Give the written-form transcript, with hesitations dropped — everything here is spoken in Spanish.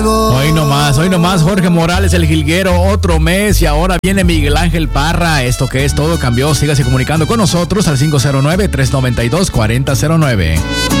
Hoy nomás Jorge Morales, el jilguero, otro mes y ahora viene Miguel Ángel Parra. Esto que es, todo cambió. Sígase comunicando con nosotros al 509-392-4009.